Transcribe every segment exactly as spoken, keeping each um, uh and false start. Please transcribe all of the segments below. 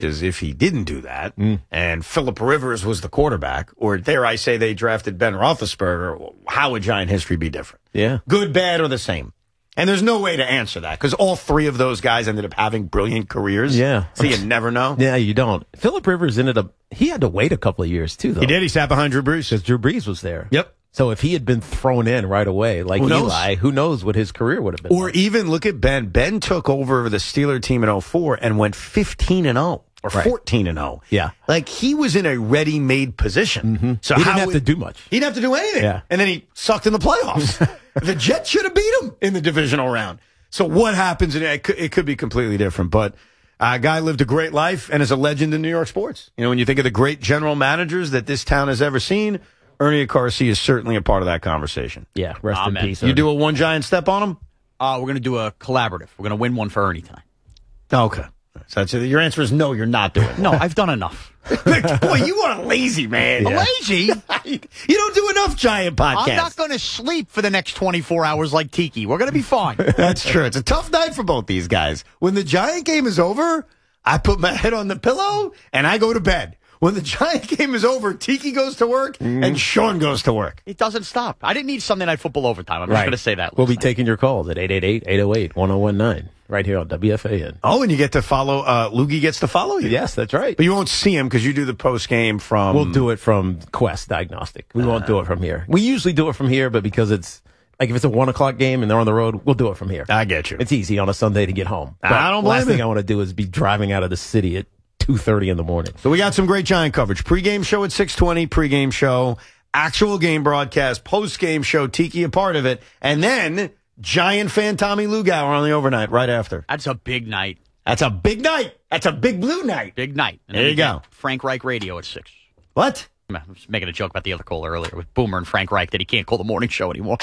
is if he didn't do that, mm. and Phillip Rivers was the quarterback, or dare I say they drafted Ben Roethlisberger, how would Giant history be different? Yeah. Good, bad, or the same? And there's no way to answer that because all three of those guys ended up having brilliant careers. Yeah. So you never know. Yeah, you don't. Phillip Rivers ended up, he had to wait a couple of years, too, though. He did. He sat behind Drew Brees. Because Drew Brees was there. Yep. So if he had been thrown in right away, like who Eli, who knows what his career would have been. Or like. even look at Ben. Ben took over the Steeler team in oh four and went fifteen and oh. Or right. fourteen and oh. Yeah. Like, he was in a ready-made position. Mm-hmm. So he how didn't have would, to do much. He didn't have to do anything. Yeah. And then he sucked in the playoffs. The Jets should have beat him in the divisional round. So what happens, and it could, it could be completely different. But a guy lived a great life and is a legend in New York sports. You know, when you think of the great general managers that this town has ever seen, Ernie Accarsi is certainly a part of that conversation. Yeah, rest Amen. in peace. You Ernie. do a one giant step on him? Uh, we're going to do a collaborative. We're going to win one for Ernie tonight. Okay. So that's it. Your answer is no, you're not doing it. No, I've done enough. Boy, you are lazy, man. Yeah. Lazy? You don't do enough giant podcasts. I'm not going to sleep for the next twenty-four hours like Tiki. We're going to be fine. That's true. It's a tough night for both these guys. When the Giant game is over, I put my head on the pillow and I go to bed. When the Giant game is over, Tiki goes to work mm. and Sean goes to work. It doesn't stop. I didn't need Sunday Night Football overtime. I'm right. just going to say that. We'll be night. taking your calls at eight eight eight, eight oh eight, one oh one nine right here on W F A N. Oh, and you get to follow, uh, Loogie gets to follow you. Yes, that's right. But you won't see him because you do the post game from. We'll do it from Quest Diagnostic. We uh, won't do it from here. We usually do it from here, but because it's, like if it's a one o'clock game and they're on the road, we'll do it from here. I get you. It's easy on a Sunday to get home. But I don't the blame last thing you. I want to do is be driving out of the city at two thirty in the morning. So we got some great Giant coverage. Pre-game show at six twenty, pre-game show, actual game broadcast, post-game show, Tiki a part of it, and then Giant fan Tommy Lugauer on the overnight right after. That's a big night. That's a big night. That's a big blue night. Big night. And there you go. get Frank Reich Radio at six. What? I was making a joke about the other caller earlier with Boomer and Frank Reich that he can't call the morning show anymore.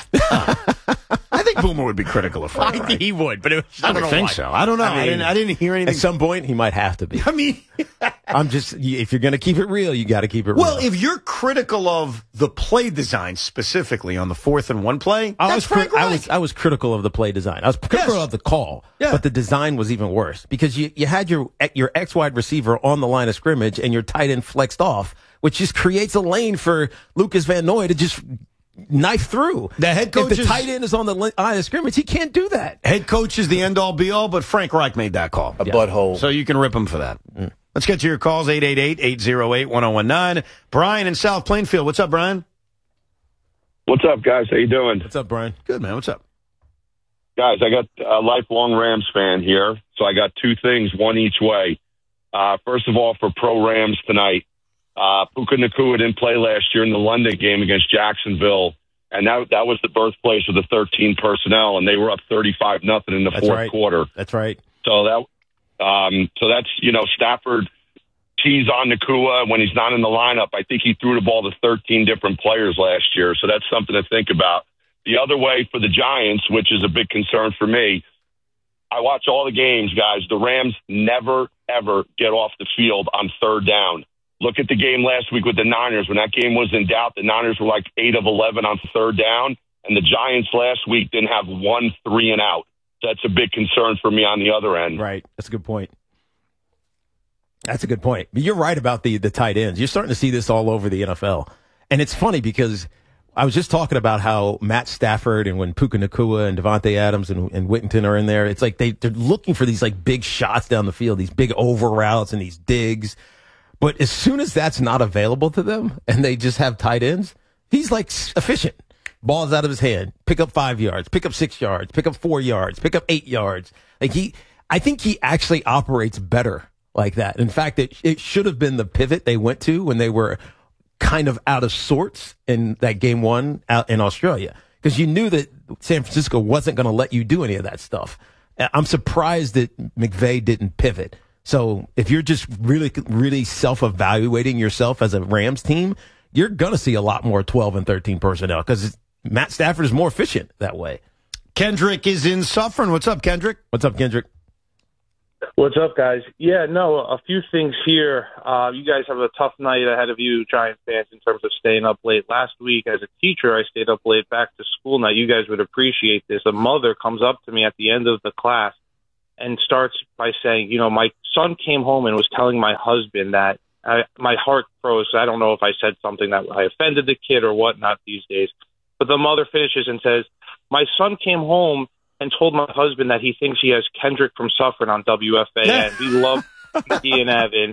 I think Boomer would be critical of Frank I Reich. think he would, but it was, I I don't don't know think why. so. I don't know. I, I mean, I, didn't, I didn't hear anything. At some point, he might have to be. I mean, I'm just, if you're going to keep it real, you got to keep it real. well, if you're critical of the play design specifically on the fourth and one play, I that's was, Frank cri- I Reich. was I was critical of the play design. I was critical Yes. of the call, Yeah. but the design was even worse because you, you had your your X wide receiver on the line of scrimmage and your tight end flexed off, which just creates a lane for Lucas Van Noy to just knife through. The head coach if the is- tight end is on the line of scrimmage, he can't do that. Head coach is the end-all, be-all, but Frank Reich made that call. A butthole. So you can rip him for that. Mm. Let's get to your calls, eight eight eight, eight oh eight, one oh one nine. Brian in South Plainfield. What's up, Brian? What's up, guys? How you doing? What's up, Brian? Good, man. What's up? Guys, I got a lifelong Rams fan here, so I got two things, one each way. Uh, first of all, for pro Rams tonight, uh, Puka Nacua didn't play last year in the London game against Jacksonville, and that that was the birthplace of the thirteen personnel, and they were up thirty-five nothing in the That's fourth right. quarter. That's right. So that, um, so that's you know Stafford tees on Nacua when he's not in the lineup. I think he threw the ball to thirteen different players last year, so that's something to think about. The other way for the Giants, which is a big concern for me, I watch all the games, guys. The Rams never, ever get off the field on third down. Look at the game last week with the Niners. When that game was in doubt, the Niners were like eight of eleven on third down, and the Giants last week didn't have one three and out. That's a big concern for me on the other end. Right. That's a good point. That's a good point. But you're right about the, the tight ends. You're starting to see this all over the N F L. And it's funny because I was just talking about how Matt Stafford and when Puka Nacua and Devontae Adams and, and Whittington are in there, it's like they, they're looking for these like big shots down the field, these big over routes and these digs. But as soon as that's not available to them and they just have tight ends, he's like efficient. Ball's out of his hand. Pick up five yards, pick up six yards, pick up four yards, pick up eight yards. Like he, I think he actually operates better like that. In fact, it, it should have been the pivot they went to when they were kind of out of sorts in that game one out in Australia. Because you knew that San Francisco wasn't going to let you do any of that stuff. I'm surprised that McVay didn't pivot. So if you're just really, really self-evaluating yourself as a Rams team, you're going to see a lot more twelve and thirteen personnel because Matt Stafford is more efficient that way. Kendrick is in Suffern. What's up, Kendrick? What's up, Kendrick? What's up, guys? Yeah, no, a few things here. Uh, you guys have a tough night ahead of you, Giant fans, in terms of staying up late. Last week, as a teacher, I stayed up late back to school. Now, you guys would appreciate this. A mother comes up to me at the end of the class and starts by saying, you know, my son came home and was telling my husband that I, my heart froze. I don't know if I said something that I offended the kid or whatnot these days. But the mother finishes and says, my son came home and told my husband that he thinks he has Kendrick from Suffern on W F A N. We love Kiki and Evan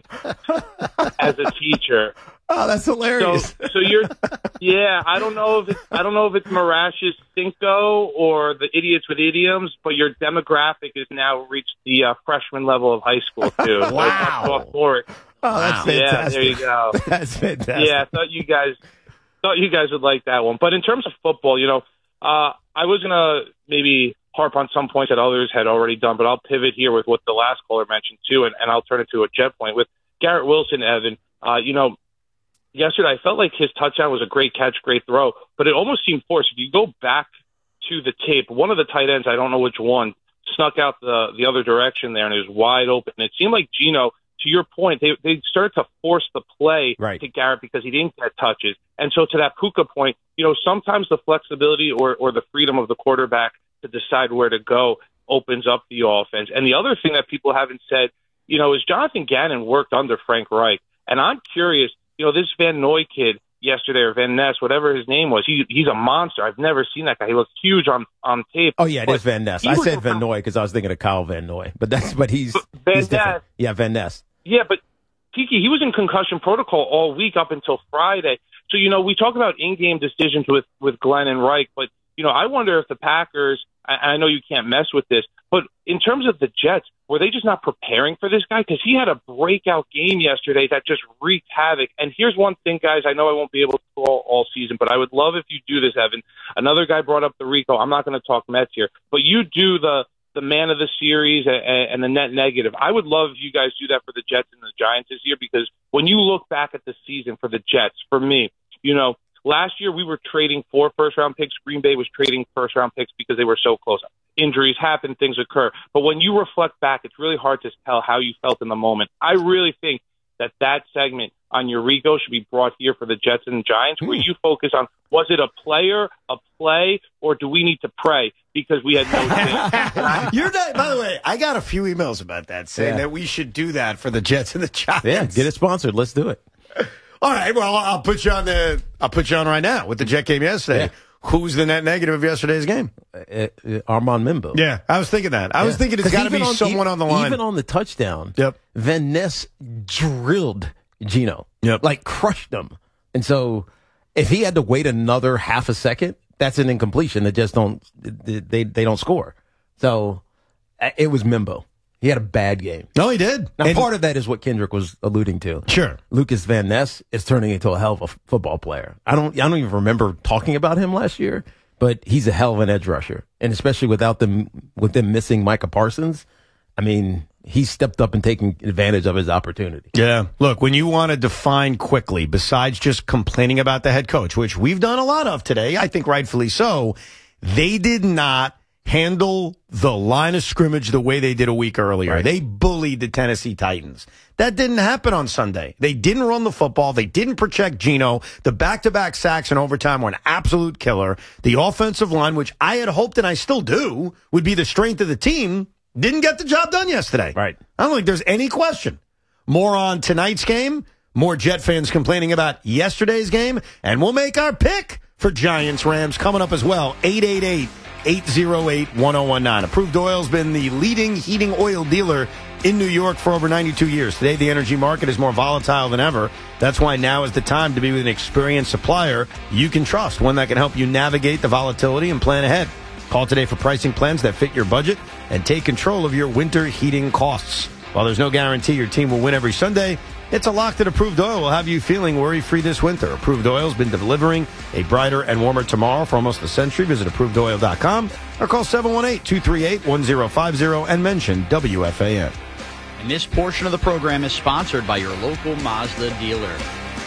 as a teacher. Oh, that's hilarious. So, so you're, yeah, I don't know if it's, I don't know if it's Marash's Cinco or the Idiots with Idioms, but your demographic has now reached the uh, freshman level of high school too. Wow. So that's all for it. Oh, that's Wow. fantastic. Yeah, there you go. That's fantastic. Yeah, I thought you guys thought you guys would like that one. But in terms of football, you know, uh, I was gonna maybe harp on some points that others had already done, but I'll pivot here with what the last caller mentioned too, and, and I'll turn it to a jet point with Garrett Wilson, Evan. Uh, you know, yesterday I felt like his touchdown was a great catch, great throw, but it almost seemed forced. If you go back to the tape, one of the tight ends, I don't know which one, snuck out the the other direction there, and it was wide open. And it seemed like Geno, to your point, they they started to force the play Right. to Garrett because he didn't get touches. And so to that Puka point, you know, sometimes the flexibility or, or the freedom of the quarterback to decide where to go opens up the offense. And the other thing that people haven't said, you know, is Jonathan Gannon worked under Frank Reich. And I'm curious, you know, this Van Noy kid yesterday, or Van Ness, whatever his name was, he he's a monster. I've never seen that guy. He looks huge on, on tape. Oh, yeah, it But is Van Ness. he I was said a- Van Noy because I was thinking of Kyle Van Noy. But that's but he's, Van he's different. Ness. Yeah, Van Ness. Yeah, but Kiki, he was in concussion protocol all week up until Friday. So, you know, we talk about in-game decisions with, with Glenn and Reich, but, you know, I wonder if the Packers, I, I know you can't mess with this, but in terms of the Jets, were they just not preparing for this guy? Because he had a breakout game yesterday that just wreaked havoc. And here's one thing, guys, I know I won't be able to call all season, but I would love if you do this, Evan. Another guy brought up the Rico. I'm not going to talk Mets here, but you do the the man of the series and, and the net negative. I would love if you guys do that for the Jets and the Giants this year, because when you look back at the season for the Jets, for me, you know, last year we were trading four first-round picks. Green Bay was trading first-round picks because they were so close. Injuries happen, things occur. But when you reflect back, it's really hard to tell how you felt in the moment. I really think that that segment on your Rico should be brought here for the Jets and the Giants, where you focus on, was it a player, a play, or do we need to pray because we had no chance? You're not, by the way, I got a few emails about that saying Yeah. that we should do that for the Jets and the Giants. Yeah, get it sponsored. Let's do it. All right, well, I'll put you on the. I'll put you on right now with the Jet game yesterday. Yeah. Who's the net negative of yesterday's game? Uh, uh, Armand Mimbo. Yeah, I was thinking that. I was Yeah. thinking it's 'Cause got to even be on- someone e- on the line. Even on the touchdown, Yep. Van Ness drilled Geno. Yep. Like crushed him. And so if he had to wait another half a second, that's an incompletion that just don't they they don't score. So uh, it was Mimbo. He had a bad game. No, he did. Now, And- part of that is what Kendrick was alluding to. Sure. Lucas Van Ness is turning into a hell of a f- football player. I don't, I don't even remember talking about him last year, but he's a hell of an edge rusher, and especially without them, with them missing Micah Parsons. I mean, he stepped up and taken advantage of his opportunity. Yeah. Look, when you want to define quickly, besides just complaining about the head coach, which we've done a lot of today, I think rightfully so, they did not handle the line of scrimmage the way they did a week earlier. Right. They bullied the Tennessee Titans. That didn't happen on Sunday. They didn't run the football. They didn't protect Geno. The back-to-back sacks in overtime were an absolute killer. The offensive line, which I had hoped and I still do would be the strength of the team, didn't get the job done yesterday. Right. I don't think there's any question. More on tonight's game, more Jet fans complaining about yesterday's game, and we'll make our pick for Giants-Rams coming up as well. eight eight eight, eight oh eight, one oh one nine. Approved Oil's been the leading heating oil dealer in New York for over ninety-two years. Today, the energy market is more volatile than ever. That's why now is the time to be with an experienced supplier you can trust, one that can help you navigate the volatility and plan ahead. Call today for pricing plans that fit your budget and take control of your winter heating costs. While there's no guarantee your team will win every Sunday, it's a lock that Approved Oil will have you feeling worry-free this winter. Approved Oil's been delivering a brighter and warmer tomorrow for almost a century. Visit approved oil dot com or call seven one eight, two three eight, one oh five oh and mention W F A N. And this portion of the program is sponsored by your local Mazda dealer.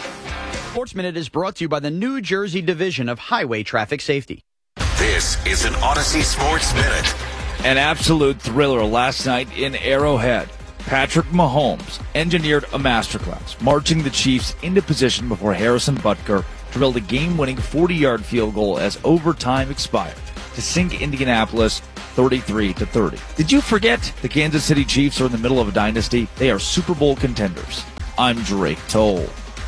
Sports Minute is brought to you by the New Jersey Division of Highway Traffic Safety. This is an Odyssey Sports Minute. An absolute thriller last night in Arrowhead. Patrick Mahomes engineered a masterclass, marching the Chiefs into position before Harrison Butker drilled a game-winning forty-yard field goal as overtime expired to sink Indianapolis thirty-three to thirty. Did you forget the Kansas City Chiefs are in the middle of a dynasty? They are Super Bowl contenders. I'm Drake Toll.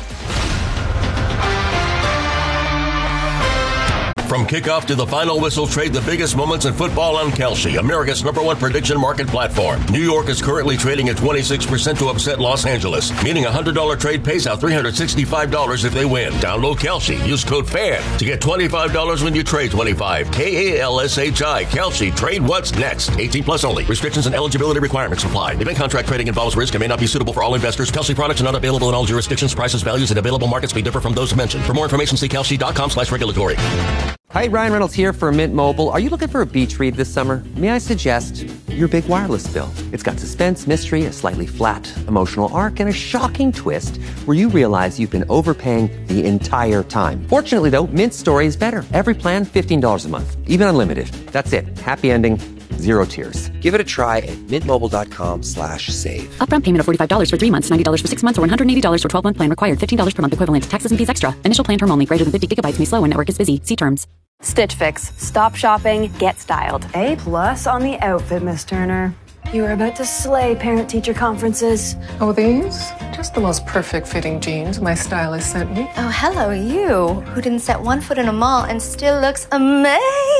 From kickoff to the final whistle, trade the biggest moments in football on Kalshi, America's number one prediction market platform. New York is currently trading at twenty-six percent to upset Los Angeles, meaning a one hundred dollars trade pays out three hundred sixty-five dollars if they win. Download Kalshi. Use code FAN to get twenty-five dollars when you trade twenty-five. K A L S H I. Kalshi. Trade what's next. eighteen plus only. Restrictions and eligibility requirements apply. Event contract trading involves risk and may not be suitable for all investors. Kalshi products are not available in all jurisdictions. Prices, values, and available markets may differ from those mentioned. For more information, see kalshi.com slash regulatory. Hi, Ryan Reynolds here for Mint Mobile. Are you looking for a beach read this summer? May I suggest your big wireless bill? It's got suspense, mystery, a slightly flat, emotional arc, and a shocking twist where you realize you've been overpaying the entire time. Fortunately, though, Mint's story is better. Every plan, fifteen dollars a month, even unlimited. That's it. Happy ending, zero tears. Give it a try at mintmobile.com slash save. Upfront payment of forty-five dollars for three months, ninety dollars for six months, or one hundred eighty dollars for twelve-month plan required. fifteen dollars per month equivalent. Taxes and fees extra. Initial plan term only. Greater than fifty gigabytes may slow when network is busy. See terms. Stitch Fix. Stop shopping, get styled. A plus on the outfit, Miss Turner. You were about to slay parent-teacher conferences. Oh, these? Just the most perfect fitting jeans my stylist sent me. Oh, hello, you, who didn't set one foot in a mall and still looks amazing.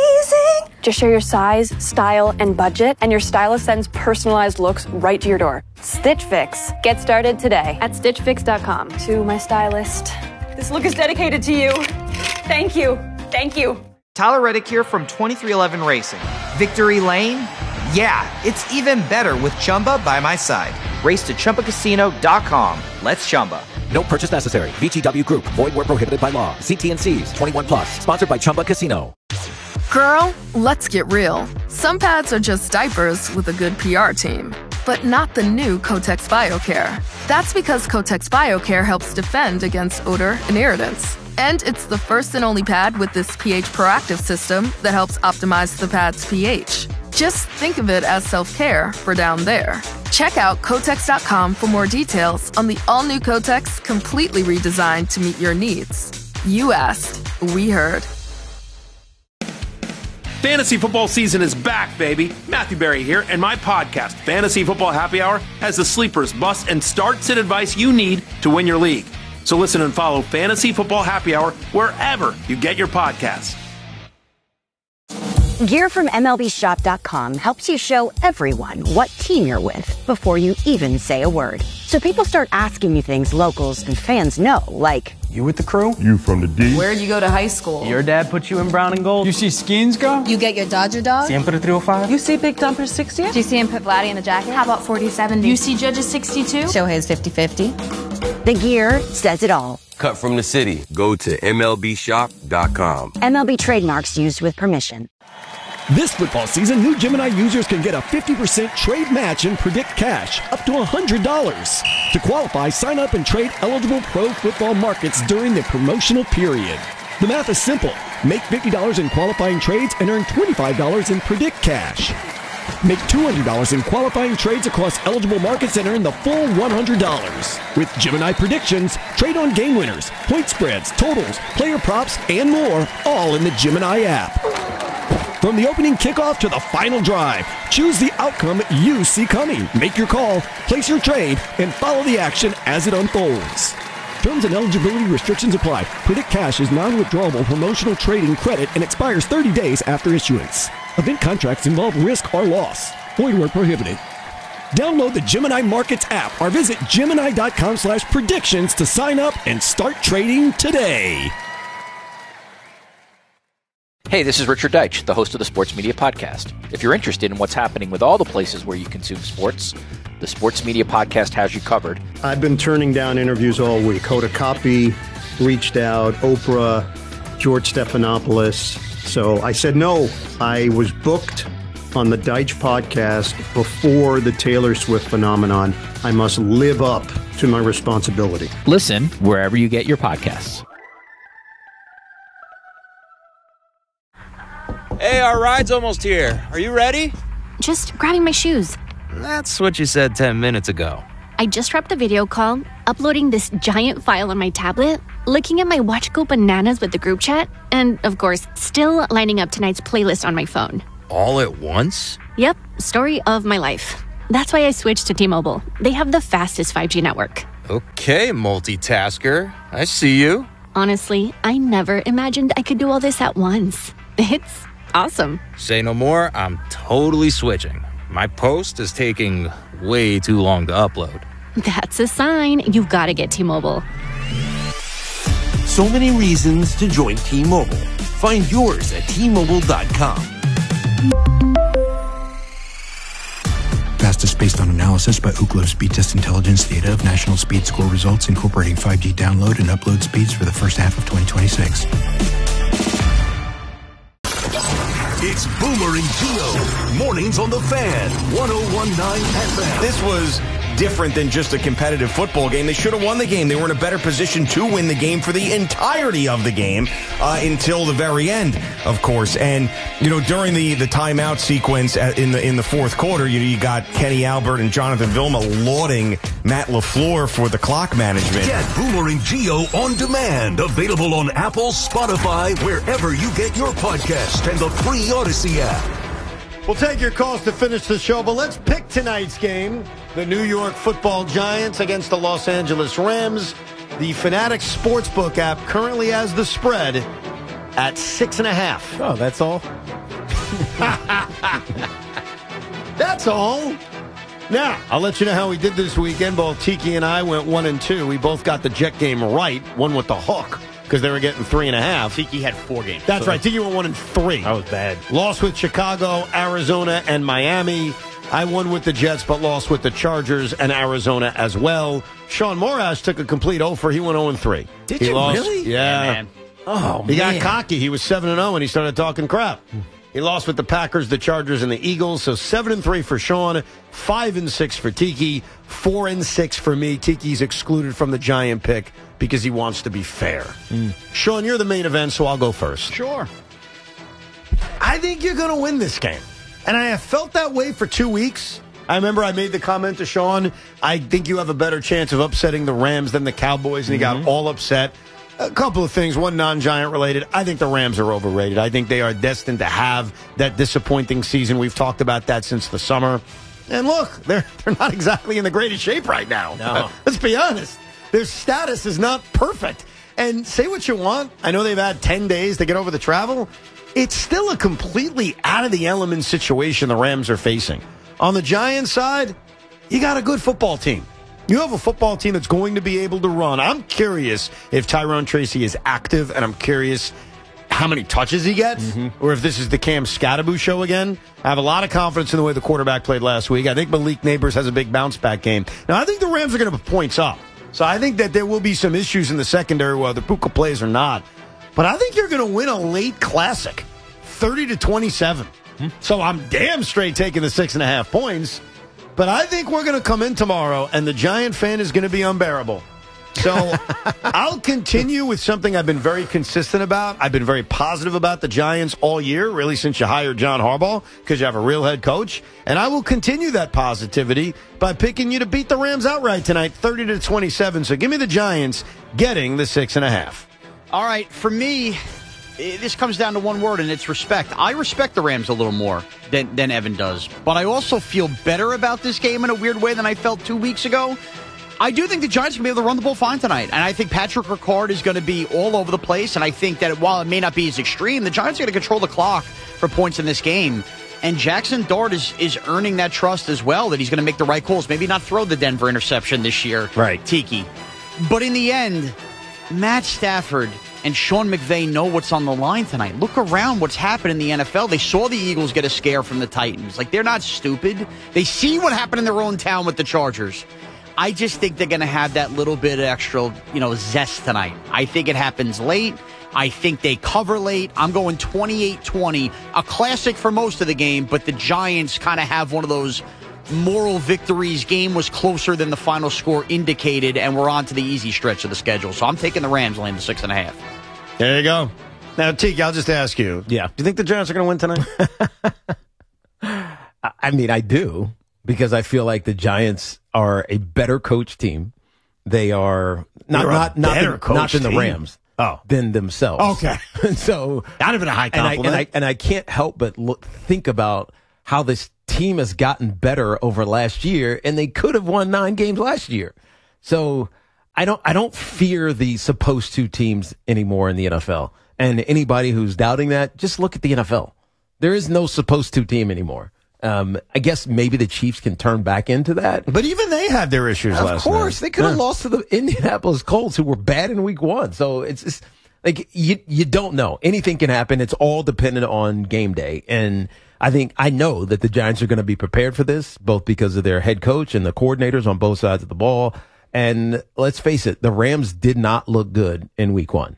Just share your size, style, and budget, and your stylist sends personalized looks right to your door. Stitch Fix. Get started today at stitch fix dot com. To my stylist, this look is dedicated to you. Thank you. Thank you. Tyler Reddick here from twenty-three eleven Racing. Victory Lane? Yeah, it's even better with Chumba by my side. Race to Chumba Casino dot com. Let's Chumba. No purchase necessary. V G W Group. Void where prohibited by law. See T and C's. twenty-one plus. Sponsored by Chumba Casino. Girl, let's get real. Some pads are just diapers with a good P R team. But not the new Kotex BioCare. That's because Kotex BioCare helps defend against odor and irritants. And it's the first and only pad with this pH proactive system that helps optimize the pad's pH. Just think of it as self-care for down there. Check out Kotex dot com for more details on the all-new Kotex, completely redesigned to meet your needs. You asked, we heard. Fantasy football season is back, baby. Matthew Berry here, and my podcast, Fantasy Football Happy Hour, has the sleepers, busts, and start-sit advice you need to win your league. So listen and follow Fantasy Football Happy Hour wherever you get your podcasts. Gear from M L B Shop dot com helps you show everyone what team you're with before you even say a word. So people start asking you things locals and fans know, like, you with the crew? You from the D? Where'd you go to high school? Your dad put you in brown and gold? You see Skins go? You get your Dodger dog? Siempre three oh five? You see Big Dumper sixty? Do you see him put Vladdy in a jacket? How about forty seventy? You see Judge's sixty-two? Shohei's fifty fifty? The gear says it all. Cut from the city. Go to M L B Shop dot com. M L B trademarks used with permission. This football season, new Gemini users can get a fifty percent trade match and predict cash up to one hundred dollars. To qualify, sign up and trade eligible pro football markets during the promotional period. The math is simple. Make fifty dollars in qualifying trades and earn twenty-five dollars in predict cash. Make two hundred dollars in qualifying trades across eligible markets and earn the full one hundred dollars. With Gemini Predictions, trade on game winners, point spreads, totals, player props, and more, all in the Gemini app. From the opening kickoff to the final drive, choose the outcome you see coming. Make your call, place your trade, and follow the action as it unfolds. Terms and eligibility restrictions apply. Predict Cash is non-withdrawable promotional trading credit and expires thirty days after issuance. Event contracts involve risk or loss. Void where prohibited. Download the Gemini Markets app or visit Gemini dot com slash predictions to sign up and start trading today. Hey, this is Richard Deitch, the host of the Sports Media Podcast. If you're interested in what's happening with all the places where you consume sports, the Sports Media Podcast has you covered. I've been turning down interviews all week. Hoda Kotb reached out, Oprah, George Stephanopoulos. So I said no. I was booked on the Deitch podcast before the Taylor Swift phenomenon. I must live up to my responsibility. Listen wherever you get your podcasts. Hey, our ride's almost here. Are you ready? Just grabbing my shoes. That's what you said ten minutes ago. I just wrapped a video call, uploading this giant file on my tablet, looking at my watch go bananas with the group chat, and, of course, still lining up tonight's playlist on my phone. all at once? Yep, story of my life. That's why I switched to T-Mobile. They have the fastest five G network. Okay, multitasker. I see you. Honestly, I never imagined I could do all this at once. It's awesome. Say no more, I'm totally switching. My post is taking way too long to upload. That's a sign. You've got to get T-Mobile. So many reasons to join T-Mobile. Find yours at T Mobile dot com. Fastest based on analysis by Ookla Speed Test Intelligence data of national speed score results incorporating five G download and upload speeds for the first half of twenty twenty-six. It's Boomer and Gio. Mornings on the Fan. one oh one point nine F M. This was different than just a competitive football game. They should have won the game. They were in a better position to win the game for the entirety of the game uh, until the very end, of course. And, you know, during the, the timeout sequence at, in the in the fourth quarter, you, you got Kenny Albert and Jonathan Vilma lauding Matt LaFleur for the clock management. Get Boomer and Gio on demand. Available on Apple, Spotify, wherever you get your podcast, and the free Odyssey app. We'll take your calls to finish the show, but let's pick tonight's game. The New York Football Giants against the Los Angeles Rams. The Fanatics Sportsbook app currently has the spread at six and a half. Oh, that's all? That's all. Now, I'll let you know how we did this weekend. Both Tiki and I went one and two. We both got the Jet game right, one with the hook, because they were getting three and a half. Tiki had four games. That's so right. Tiki went one and three. That was bad. Lost with Chicago, Arizona, and Miami. I won with the Jets, but lost with the Chargers and Arizona as well. Sean Morash took a complete oh for. He went oh and three. Did he you lost. really? Yeah. Yeah, man. Oh, he man. got cocky. He was seven and oh, and he started talking crap. He lost with the Packers, the Chargers, and the Eagles. So seven and three for Sean, five and six for Tiki, four and six for me. Tiki's excluded from the Giant pick because he wants to be fair. Mm. Sean, you're the main event, so I'll go first. Sure. I think you're going to win this game. And I have felt that way for two weeks. I remember I made the comment to Sean, I think you have a better chance of upsetting the Rams than the Cowboys, and he mm-hmm. got all upset. A couple of things, one non-Giant related. I think the Rams are overrated. I think they are destined to have that disappointing season. We've talked about that since the summer. And look, they're they're not exactly in the greatest shape right now. No. Let's be honest. Their status is not perfect. And say what you want. I know they've had ten days to get over the travel. It's still a completely out-of-the-element situation the Rams are facing. On the Giants side, you got a good football team. You have a football team that's going to be able to run. I'm curious if Tyrone Tracy is active, and I'm curious how many touches he gets, mm-hmm. or if this is the Cam Scatterbo show again. I have a lot of confidence in the way the quarterback played last week. I think Malik Neighbors has a big bounce-back game. Now, I think the Rams are going to put points up. So I think that there will be some issues in the secondary, whether Puka plays or not. But I think you're going to win a late classic, thirty to twenty-seven. Hmm. So I'm damn straight taking the six and a half points. But I think we're going to come in tomorrow, and the Giant fan is going to be unbearable. So I'll continue with something I've been very consistent about. I've been very positive about the Giants all year, really since you hired John Harbaugh, because you have a real head coach. And I will continue that positivity by picking you to beat the Rams outright tonight, thirty to twenty-seven. So give me the Giants getting the six and a half. All right, for me, this comes down to one word, and it's respect. I respect the Rams a little more than, than Evan does. But I also feel better about this game in a weird way than I felt two weeks ago. I do think the Giants are going to be able to run the ball fine tonight. And I think Patrick Ricard is going to be all over the place. And I think that while it may not be as extreme, the Giants are going to control the clock for points in this game. And Jackson Dart is, is earning that trust as well, that he's going to make the right calls. Maybe not throw the Denver interception this year, right, Tiki. But in the end, Matt Stafford and Sean McVay know what's on the line tonight. Look around what's happened in the N F L. They saw the Eagles get a scare from the Titans. Like, they're not stupid. They see what happened in their own town with the Chargers. I just think they're going to have that little bit of extra, you know, zest tonight. I think it happens late. I think they cover late. I'm going twenty-eight twenty, a classic for most of the game, but the Giants kind of have one of those moral victories. Game was closer than the final score indicated, and we're on to the easy stretch of the schedule. So I'm taking the Rams laying the six and a half. There you go. Now, Tiki, I'll just ask you. Yeah. Do you think the Giants are going to win tonight? I mean, I do, because I feel like the Giants are a better coach team. They are not They're not a not, better than, coach not than the team. Rams. oh. than themselves. Okay. And so that'd have been a high compliment. And I, and I, and I can't help but look, think about how this team has gotten better over last year, and they could have won nine games last year. So I don't I don't fear the supposed to teams anymore in the N F L. And anybody who's doubting that, just look at the N F L. There is no supposed to team anymore. Um, I guess maybe the Chiefs can turn back into that. But even they had their issues of last night. Of night. course. They could have Yeah. lost to the Indianapolis Colts, who were bad in week one. So it's just like you you don't know. Anything can happen. It's all dependent on game day. And I think I know that the Giants are going to be prepared for this, both because of their head coach and the coordinators on both sides of the ball. And let's face it, the Rams did not look good in week one.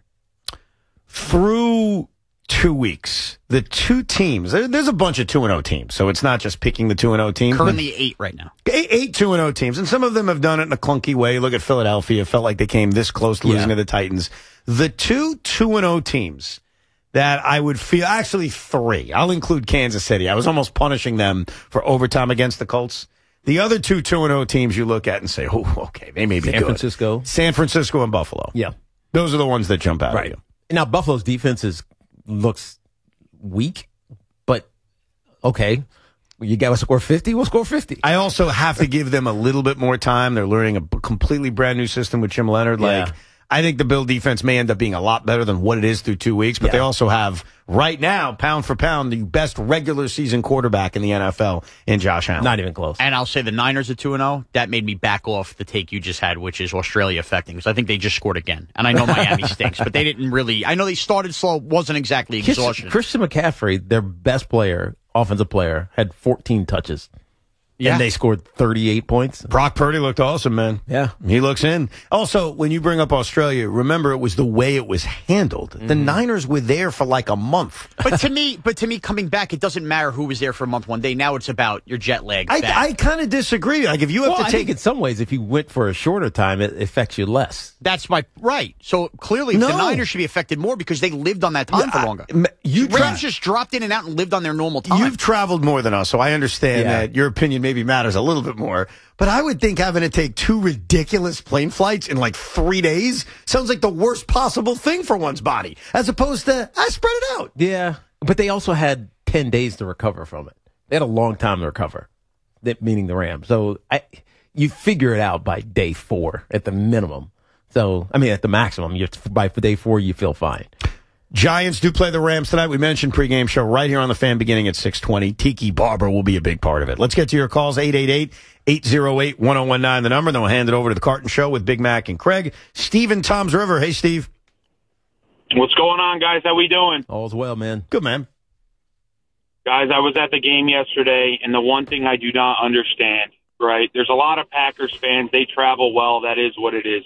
Through two weeks, the two teams, there, there's a bunch of two and oh teams, so it's not just picking the two and oh teams. Currently eight right now. Eight, eight two and oh teams, and some of them have done it in a clunky way. Look at Philadelphia. Felt like they came this close to losing Yeah. to the Titans. The two two and oh teams that I would feel, actually three, I'll include Kansas City. I was almost punishing them for overtime against the Colts. The other two two and oh teams you look at and say, oh, okay, they may be San good. Francisco. San Francisco and Buffalo. Yeah. Those are the ones that jump out Right. at you. Now, Buffalo's defense is looks weak, but okay. You got to score fifty, we'll score fifty. I also have to give them a little bit more time. They're learning a b- completely brand new system with Jim Leonard. Like, Yeah. I think the Bill defense may end up being a lot better than what it is through two weeks, but they also have, right now, pound for pound, the best regular season quarterback in the N F L in Josh Allen. Not even close. And I'll say the Niners are two and oh. That made me back off the take you just had, which is Australia affecting, because I think they just scored again. And I know Miami stinks, but they didn't really. I know they started slow, wasn't exactly exhaustion. Christian McCaffrey, their best player, offensive player, had fourteen touches. Yeah. And they scored thirty-eight points. Brock Purdy looked awesome, man. Yeah. He looks in. Also, when you bring up Australia, remember it was the way it was handled. Mm-hmm. The Niners were there for like a month. But to me, but to me, coming back, it doesn't matter who was there for a month one day. Now it's about your jet lag. I, back. I kind of disagree. Like, if you have Well, to I take think in some ways, if you went for a shorter time, it affects you less. That's my right. So clearly, No. the Niners should be affected more because they lived on that time Yeah, for longer. I- you Rams tra- just dropped in and out and lived on their normal time. You've traveled more than us, so I understand Yeah. that your opinion maybe matters a little bit more. But I would think having to take two ridiculous plane flights in like three days sounds like the worst possible thing for one's body, as opposed to, I spread it out. Yeah. But they also had ten days to recover from it. They had a long time to recover, that meaning the Rams. So I, you figure it out by day four at the minimum. So, I mean, at the maximum, you by day four, you feel fine. Giants do play the Rams tonight. We mentioned pregame show right here on the Fan beginning at six twenty. Tiki Barber will be a big part of it. Let's get to your calls. eight eight eight, eight oh eight, one oh one nine, the number. Then we'll hand it over to the Carton Show with Big Mac and Craig. Steve in Tom's River. Hey, Steve. What's going on, guys? How we doing? All's well, man. Good, man. Guys, I was at the game yesterday, and the one thing I do not understand, right, there's a lot of Packers fans. They travel well. That is what it is.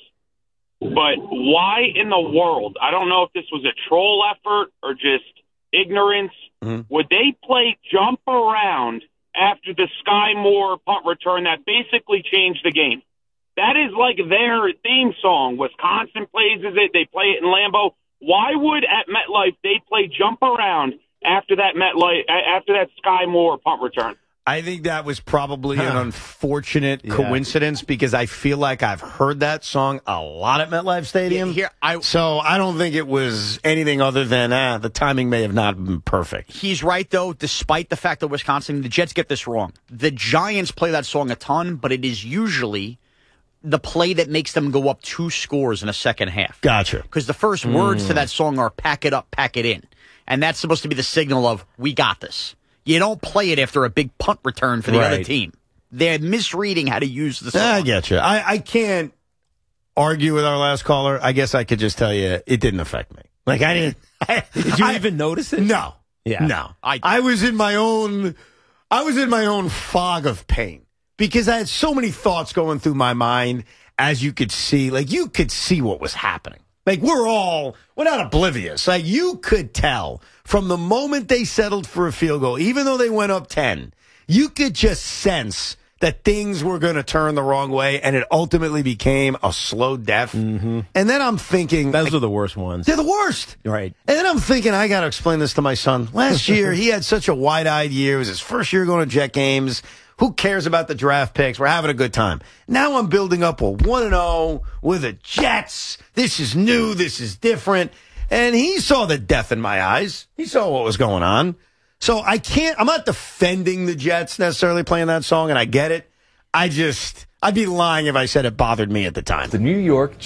But why in the world, I don't know if this was a troll effort or just ignorance, mm-hmm. would they play jump around after the Sky Moore punt return that basically changed the game? That is like their theme song. Wisconsin plays it. They play it in Lambeau. Why would at MetLife they play jump around after that MetLife after that Sky Moore punt return? I think that was probably Huh. an unfortunate Yeah. coincidence because I feel like I've heard that song a lot at MetLife Stadium. Yeah, here, I- so I don't think it was anything other than ah, the timing may have not been perfect. He's right, though, despite the fact that Wisconsin, the Jets get this wrong. The Giants play that song a ton, but it is usually the play that makes them go up two scores in a second half. Gotcha. Because the first words to that song are pack it up, pack it in. And that's supposed to be the signal of, we got this. You don't play it after a big punt return for the Right. other team. They're misreading how to use the song. I get you. I, I can't argue with our last caller. I guess I could just tell you it didn't affect me. Like I didn't. I, Did you I- even notice it? No. Yeah. No. I- I was in my own. I was in my own fog of pain because I had so many thoughts going through my mind. As you could see, like you could see what was happening. Like we're all, we're not oblivious. Like you could tell from the moment they settled for a field goal, even though they went up ten, you could just sense that things were going to turn the wrong way, and it ultimately became a slow death. Mm-hmm. And then I'm thinking, Those like, are the worst ones. they're the worst. Right. And then I'm thinking, I got to explain this to my son. Last year, he had such a wide-eyed year. It was his first year going to Jet games. Who cares about the draft picks? We're having a good time. Now I'm building up a one and oh with the Jets. This is new. This is different. And he saw the death in my eyes. He saw what was going on. So I can't, I'm not defending the Jets necessarily playing that song, and I get it. I just, I'd be lying if I said it bothered me at the time. The New York Jets.